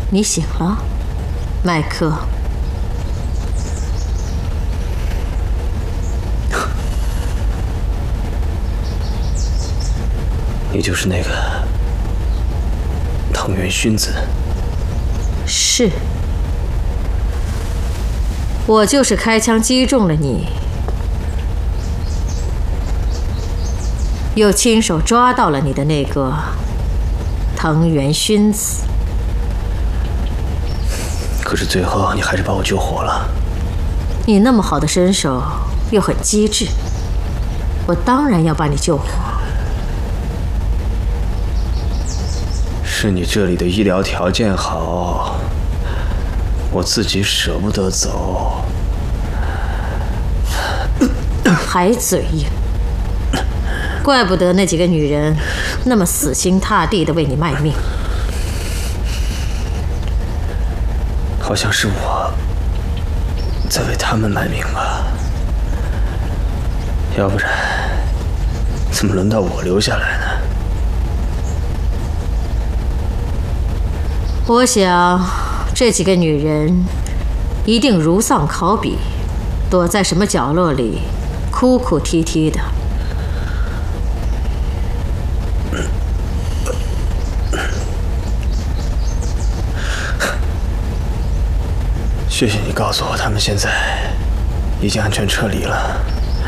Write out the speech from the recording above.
你醒了，麦克。 你就是那个藤原薰子。 是，我就是开枪击中了你，又亲手抓到了你的那个藤原薰子。 可是最后你还是把我救活了。 你那么好的身手，又很机智，我当然要把你救活。 是你这里的医疗条件好，我自己舍不得走。 还嘴硬，怪不得那几个女人那么死心塌地地为你卖命。 好像是我在为他们卖命吧，要不然怎么轮到我留下来呢？ 我想，这几个女人一定如丧考妣，躲在什么角落里，哭哭啼啼的。 谢谢你告诉我，他们现在已经安全撤离了。